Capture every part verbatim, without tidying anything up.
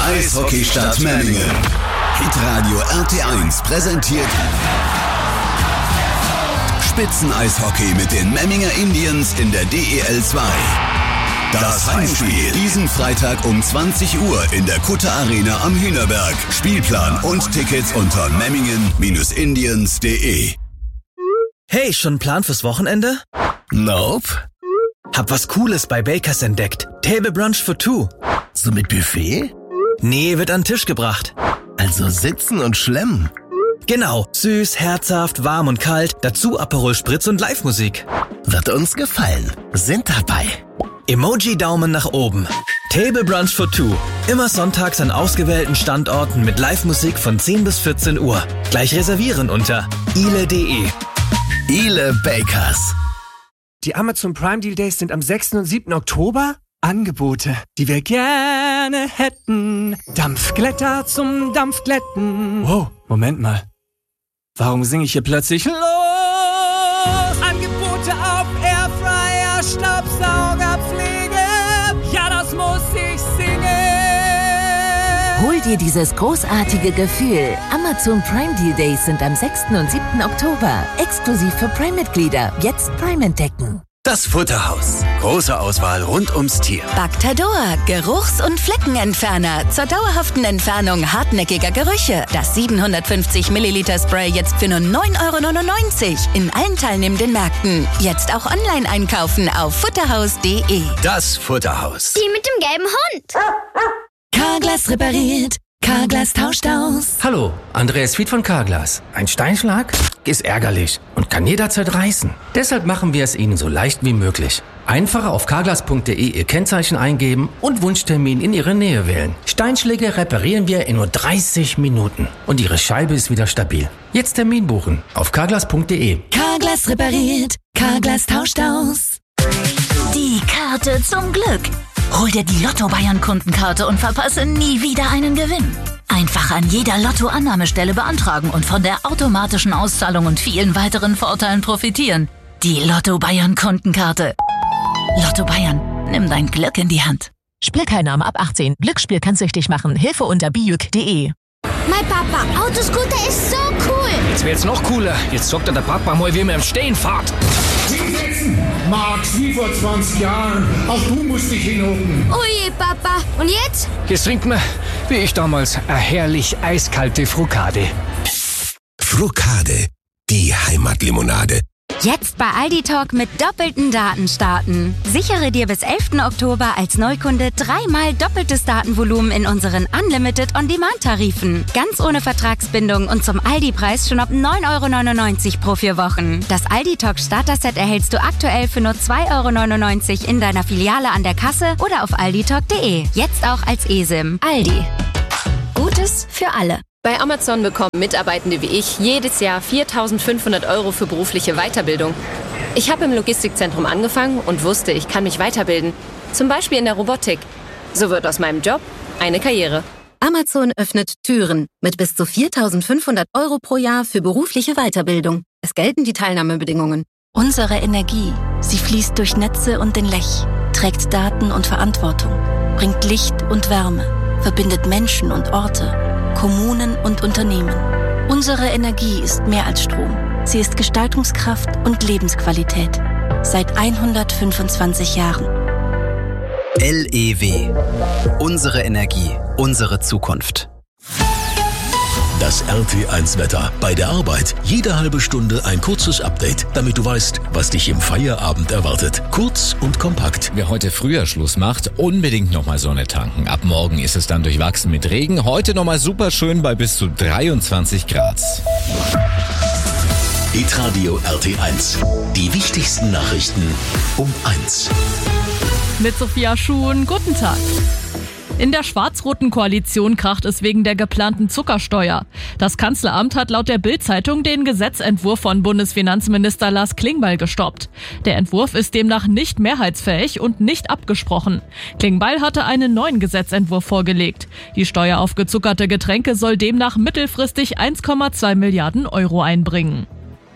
Eishockeystadt Memmingen. Hitradio R T eins präsentiert Spitzeneishockey mit den Memminger Indians in der D E L zwei. Das Heimspiel diesen Freitag um zwanzig Uhr in der Kutter Arena am Hühnerberg. Spielplan und Tickets unter memmingen Indians punkt de. Hey, schon ein Plan fürs Wochenende? Nope. Hab was Cooles bei Bakers entdeckt. Table Brunch for two. So mit Buffet? Nee, wird an den Tisch gebracht. Also sitzen und schlemmen. Genau, süß, herzhaft, warm und kalt, dazu Aperol Spritz und Live-Musik. Wird uns gefallen. Sind dabei. Emoji-Daumen nach oben. Table Brunch for two. Immer sonntags an ausgewählten Standorten mit Live-Musik von zehn bis vierzehn Uhr. Gleich reservieren unter ile punkt de. Ile Bakers. Die Amazon Prime Deal Days sind am sechsten und siebten Oktober. Angebote, die wir gerne hätten. Dampfglätter zum Dampfglätten. Wow, Moment mal. Warum singe ich hier plötzlich los? Angebote auf Airfryer, Staubsaugerpflege. Ja, das muss ich singen. Hol dir dieses großartige Gefühl. Amazon Prime Deal Days sind am sechsten und siebten Oktober. Exklusiv für Prime-Mitglieder. Jetzt Prime entdecken. Das Futterhaus. Große Auswahl rund ums Tier. Bactador, Geruchs- und Fleckenentferner zur dauerhaften Entfernung hartnäckiger Gerüche. Das siebenhundertfünfzig Milliliter Spray jetzt für nur neun Euro neunundneunzig in allen teilnehmenden Märkten. Jetzt auch online einkaufen auf futterhaus punkt de. Das Futterhaus. Die mit dem gelben Hund. Carglass repariert. Carglass tauscht aus. Hallo, Andreas Fied von Carglass. Ein Steinschlag ist ärgerlich und kann jederzeit reißen. Deshalb machen wir es Ihnen so leicht wie möglich. Einfach auf carglass punkt de Ihr Kennzeichen eingeben und Wunschtermin in Ihre Nähe wählen. Steinschläge reparieren wir in nur dreißig Minuten und Ihre Scheibe ist wieder stabil. Jetzt Termin buchen auf carglass punkt de. Carglass repariert. Carglass tauscht aus. Die Karte zum Glück. Hol dir die Lotto-Bayern-Kundenkarte und verpasse nie wieder einen Gewinn. Einfach an jeder Lotto-Annahmestelle beantragen und von der automatischen Auszahlung und vielen weiteren Vorteilen profitieren. Die Lotto-Bayern-Kundenkarte. Lotto Bayern, nimm dein Glück in die Hand. Spielteilnahme ab achtzehn. Glücksspiel kann süchtig machen. Hilfe unter bijuk punkt de. Mein Papa, Autoscooter ist so cool. Jetzt wird's noch cooler. Jetzt zockt er der Papa mal, wie man im Stehen fährt. Hinsetzen! Max, wie vor zwanzig Jahren. Auch du musst dich hinhocken. Oje, Papa. Und jetzt? Jetzt trinkt man, wie ich damals, eine herrlich eiskalte Frucade. Frucade, die Heimatlimonade. Jetzt bei Aldi Talk mit doppelten Daten starten. Sichere dir bis elften Oktober als Neukunde dreimal doppeltes Datenvolumen in unseren Unlimited On-Demand-Tarifen. Ganz ohne Vertragsbindung und zum Aldi-Preis schon ab neun Euro neunundneunzig pro vier Wochen. Das Aldi Talk Starter-Set erhältst du aktuell für nur zwei Euro neunundneunzig in deiner Filiale an der Kasse oder auf aldi talk punkt de. Jetzt auch als eSIM. Aldi. Gutes für alle. Bei Amazon bekommen Mitarbeitende wie ich jedes Jahr viertausendfünfhundert Euro für berufliche Weiterbildung. Ich habe im Logistikzentrum angefangen und wusste, ich kann mich weiterbilden. Zum Beispiel in der Robotik. So wird aus meinem Job eine Karriere. Amazon öffnet Türen mit bis zu viertausendfünfhundert Euro pro Jahr für berufliche Weiterbildung. Es gelten die Teilnahmebedingungen. Unsere Energie, sie fließt durch Netze und den Lech, trägt Daten und Verantwortung, bringt Licht und Wärme, verbindet Menschen und Orte, Kommunen und Unternehmen. Unsere Energie ist mehr als Strom. Sie ist Gestaltungskraft und Lebensqualität. Seit hundertfünfundzwanzig Jahren. L E W. Unsere Energie, unsere Zukunft. Das R T eins Wetter. Bei der Arbeit jede halbe Stunde ein kurzes Update, damit du weißt, was dich im Feierabend erwartet. Kurz und kompakt. Wer heute früher Schluss macht, unbedingt nochmal Sonne tanken. Ab morgen ist es dann durchwachsen mit Regen. Heute nochmal super schön bei bis zu dreiundzwanzig Grad. Hitradio R T eins. Die wichtigsten Nachrichten um eins. Mit Sophia Schuhn, guten Tag. In der schwarz-roten Koalition kracht es wegen der geplanten Zuckersteuer. Das Kanzleramt hat laut der Bild-Zeitung den Gesetzentwurf von Bundesfinanzminister Lars Klingbeil gestoppt. Der Entwurf ist demnach nicht mehrheitsfähig und nicht abgesprochen. Klingbeil hatte einen neuen Gesetzentwurf vorgelegt. Die Steuer auf gezuckerte Getränke soll demnach mittelfristig eins Komma zwei Milliarden Euro einbringen.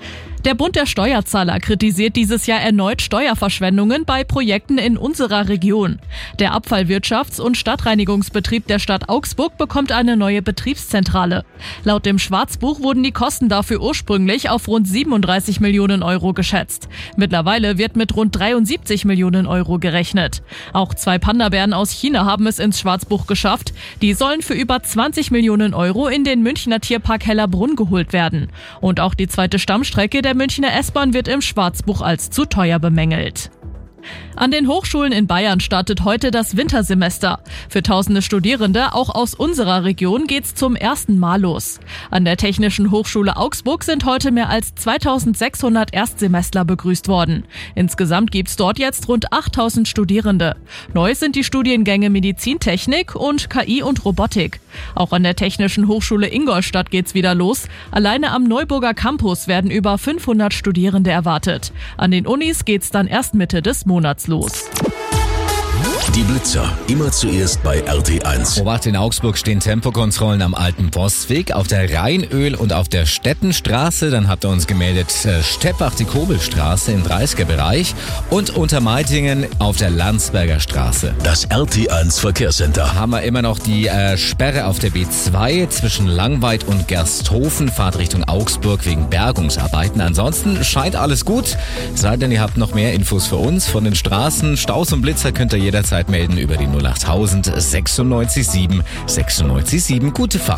Der Bund der Steuerzahler kritisiert dieses Jahr erneut Steuerverschwendungen bei Projekten in unserer Region. Der Abfallwirtschafts- und Stadtreinigungsbetrieb der Stadt Augsburg bekommt eine neue Betriebszentrale. Laut dem Schwarzbuch wurden die Kosten dafür ursprünglich auf rund siebenunddreißig Millionen Euro geschätzt. Mittlerweile wird mit rund dreiundsiebzig Millionen Euro gerechnet. Auch zwei Panda-Bären aus China haben es ins Schwarzbuch geschafft. Die sollen für über zwanzig Millionen Euro in den Münchner Tierpark Hellerbrunn geholt werden. Und auch die zweite Stammstrecke der Münchner S-Bahn wird im Schwarzbuch als zu teuer bemängelt. An den Hochschulen in Bayern startet heute das Wintersemester. Für tausende Studierende, auch aus unserer Region, geht's zum ersten Mal los. An der Technischen Hochschule Augsburg sind heute mehr als zweitausendsechshundert Erstsemestler begrüßt worden. Insgesamt gibt's dort jetzt rund achttausend Studierende. Neu sind die Studiengänge Medizintechnik und K I und Robotik. Auch an der Technischen Hochschule Ingolstadt geht's wieder los. Alleine am Neuburger Campus werden über fünfhundert Studierende erwartet. An den Unis geht's dann erst Mitte des Monats los. Die Blitzer, immer zuerst bei R T eins. Obacht, in Augsburg stehen Tempokontrollen am Alten Postweg, auf der Rheinöl und auf der Stettenstraße. Dann habt ihr uns gemeldet, äh, Steppach, die Kobelstraße im dreißiger Bereich und Untermeitingen auf der Landsberger Straße. Das R T eins Verkehrscenter. Haben wir immer noch die äh, Sperre auf der B zwei zwischen Langweid und Gersthofen, Fahrt Richtung Augsburg wegen Bergungsarbeiten. Ansonsten scheint alles gut. Sei denn, ihr habt noch mehr Infos für uns von den Straßen. Staus und Blitzer könnt ihr jederzeit melden über die null achttausend sechsundneunzig sieben sechsundneunzig sieben. Gute Fahrt.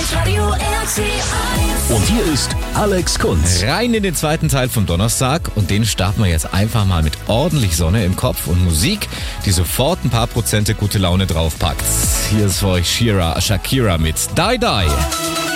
Und hier ist Alex Kunz. Rein in den zweiten Teil vom Donnerstag und den starten wir jetzt einfach mal mit ordentlich Sonne im Kopf und Musik, die sofort ein paar Prozente gute Laune draufpackt. Hier ist für euch Shira, Shakira mit Die Die.